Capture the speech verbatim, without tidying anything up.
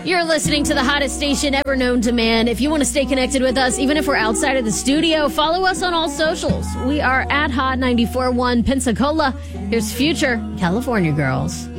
You're listening to the hottest station ever known to man. If you want to stay connected with us, even if we're outside of the studio, follow us on all socials. We are at Hot ninety-four point one Pensacola. Here's Future California Girls.